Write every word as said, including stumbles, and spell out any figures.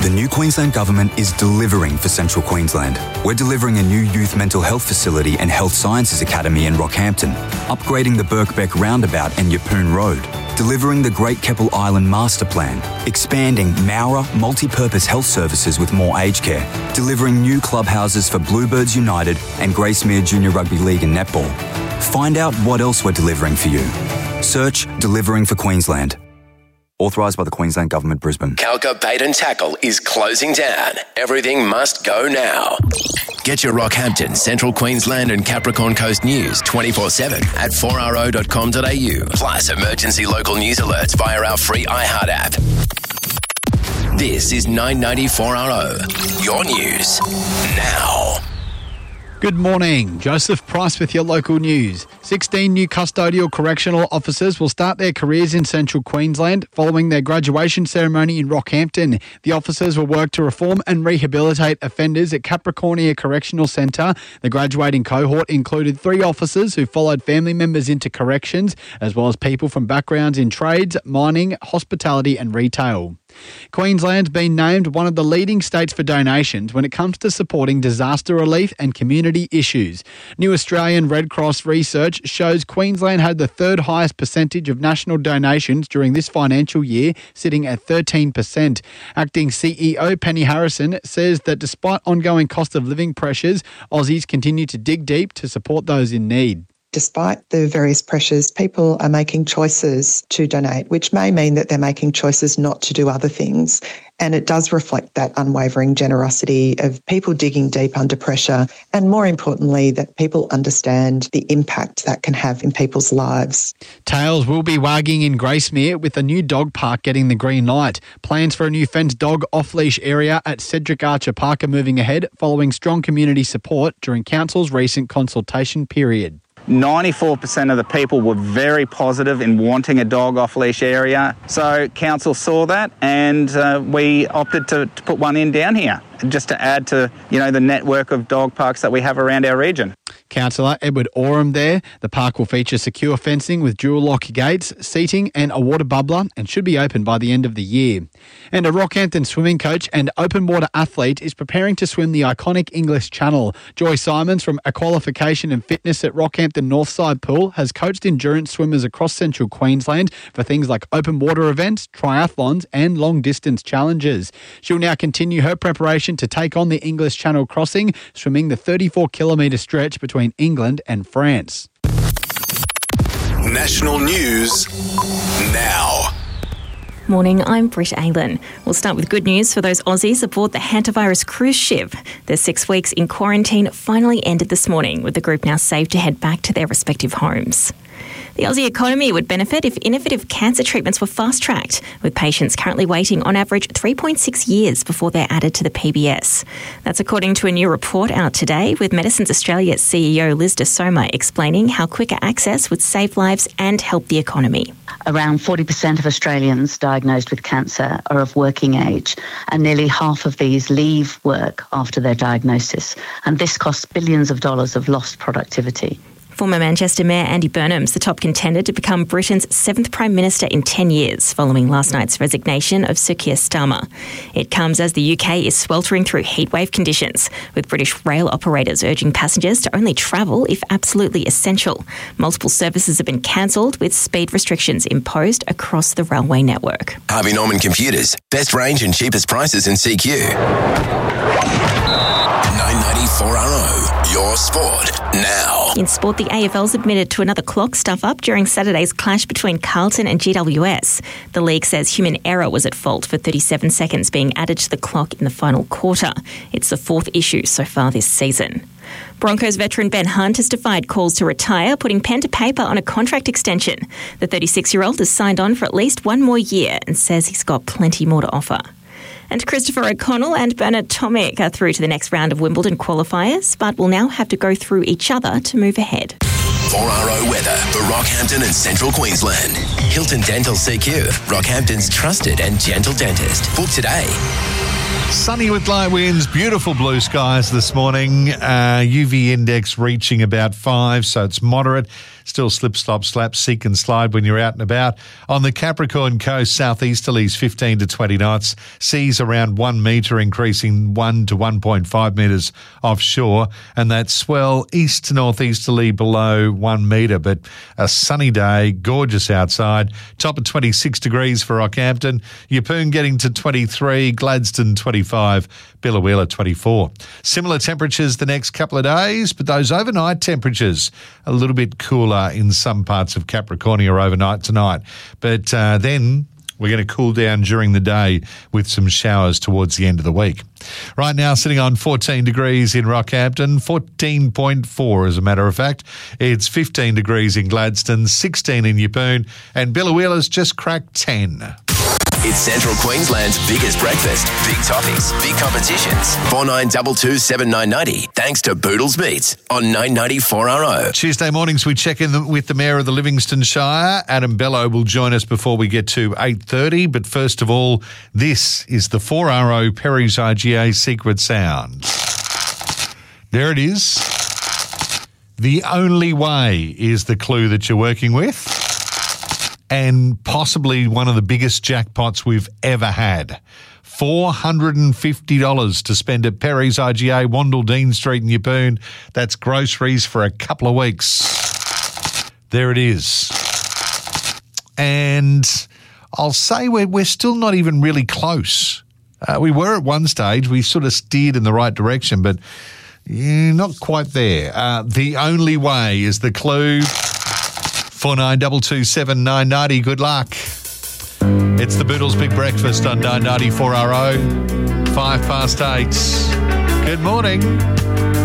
The new Queensland Government is delivering for Central Queensland. We're delivering a new youth mental health facility and health sciences academy in Rockhampton, upgrading the Birkbeck roundabout and Yeppoon Road, delivering the Great Keppel Island Master Plan, expanding Mowra multi-purpose health services with more aged care, delivering new clubhouses for Bluebirds United and Gracemere Junior Rugby League and Netball. Find out what else we're delivering for you. Search Delivering for Queensland. Authorised by the Queensland Government, Brisbane. Calca Bait and Tackle is closing down. Everything must go now. Get your Rockhampton, Central Queensland and Capricorn Coast news twenty-four seven at four r o dot com dot a u. Plus emergency local news alerts via our free iHeart app. This is nine ninety four R O. Your news now. Good morning. Joseph Price with your local news. sixteen new custodial correctional officers will start their careers in Central Queensland following their graduation ceremony in Rockhampton. The officers will work to reform and rehabilitate offenders at Capricornia Correctional Centre. The graduating cohort included three officers who followed family members into corrections, as well as people from backgrounds in trades, mining, hospitality and retail. Queensland's been named one of the leading states for donations when it comes to supporting disaster relief and community issues. New Australian Red Cross research shows Queensland had the third highest percentage of national donations during this financial year, sitting at thirteen percent. Acting C E O Penny Harrison says that despite ongoing cost of living pressures, Aussies continue to dig deep to support those in need. Despite the various pressures, people are making choices to donate, which may mean that they're making choices not to do other things. And it does reflect that unwavering generosity of people digging deep under pressure, and more importantly, that people understand the impact that can have in people's lives. Tails will be wagging in Gracemere with a new dog park getting the green light. Plans for a new fenced dog off-leash area at Cedric Archer Park are moving ahead following strong community support during Council's recent consultation period. ninety-four percent of the people were very positive in wanting a dog off-leash area. So council saw that and uh, we opted to, to put one in down here, just to add to, you know, the network of dog parks that we have around our region. Councillor Edward Oram there. The park will feature secure fencing with dual lock gates, seating and a water bubbler, and should be open by the end of the year. And a Rockhampton swimming coach and open water athlete is preparing to swim the iconic English Channel. Joy Simons from A Qualification and Fitness at Rockhampton Northside Pool has coached endurance swimmers across Central Queensland for things like open water events, triathlons and long distance challenges. She'll now continue her preparation to take on the English Channel crossing, swimming the thirty-four kilometre stretch between England and France. National news now. Morning, I'm Britt Aylan. We'll start with good news for those Aussies aboard the Hantavirus cruise ship. Their six weeks in quarantine finally ended this morning, with the group now safe to head back to their respective homes. The Aussie economy would benefit if innovative cancer treatments were fast-tracked, with patients currently waiting on average three point six years before they're added to the P B S. That's according to a new report out today, with Medicines Australia's C E O Liz De Soma explaining how quicker access would save lives and help the economy. Around forty percent of Australians diagnosed with cancer are of working age, and nearly half of these leave work after their diagnosis. And this costs billions of dollars of lost productivity. Former Manchester Mayor Andy Burnham's the top contender to become Britain's seventh Prime Minister in ten years, following last night's resignation of Sir Keir Starmer. It comes as the U K is sweltering through heatwave conditions, with British rail operators urging passengers to only travel if absolutely essential. Multiple services have been cancelled, with speed restrictions imposed across the railway network. Harvey Norman Computers. Best range and cheapest prices in C Q. nine ninety-four R O. Your sport now. In sport, the A F L's admitted to another clock stuff-up during Saturday's clash between Carlton and G W S. The league says human error was at fault for thirty-seven seconds being added to the clock in the final quarter. It's the fourth issue so far this season. Broncos veteran Ben Hunt has defied calls to retire, putting pen to paper on a contract extension. The thirty-six-year-old has signed on for at least one more year and says he's got plenty more to offer. And Christopher O'Connell and Bernard Tomic are through to the next round of Wimbledon qualifiers, but will now have to go through each other to move ahead. four R O weather for Rockhampton and Central Queensland. Hilton Dental C Q, Rockhampton's trusted and gentle dentist. Book today. Sunny with light winds, beautiful blue skies this morning. Uh, U V index reaching about five, so it's moderate. Still slip, slop, slap, seek and slide when you're out and about. On the Capricorn coast, southeasterlies fifteen to twenty knots. Seas around one metre, increasing one to one point five metres offshore. And that swell east to northeasterly below one metre. But a sunny day, gorgeous outside. Top of twenty-six degrees for Rockhampton. Yeppoon getting to twenty-three, Gladstone twenty-five, Biloela twenty-four. Similar temperatures the next couple of days, but those overnight temperatures a little bit cooler in some parts of Capricornia overnight tonight. But uh, then we're going to cool down during the day with some showers towards the end of the week. Right now, sitting on fourteen degrees in Rockhampton, fourteen point four as a matter of fact. It's fifteen degrees in Gladstone, sixteen in Yeppoon, and Biloela's just cracked ten. It's Central Queensland's biggest breakfast. Big topics, big competitions. four nine two two, seven nine nine zero. Thanks to Boodles Beats on nine ninety-four R O. Tuesday mornings we check in with the Mayor of the Livingston Shire. Adam Bello will join us before we get to eight thirty. But first of all, this is the four R O Perry's I G A secret sound. There it is. The only way is the clue that you're working with. And possibly one of the biggest jackpots we've ever had. four hundred fifty dollars to spend at Perry's I G A, Wandle Dean Street in Yeppoon. That's groceries for a couple of weeks. There it is. And I'll say we're, we're still not even really close. Uh, we were at one stage. We sort of steered in the right direction, but yeah, not quite there. Uh, the only way is the clue. four nine two two, seven nine nine zero. Good luck. It's the Boodles Big Breakfast on nine ninety-four R O. Five past eight. Good morning.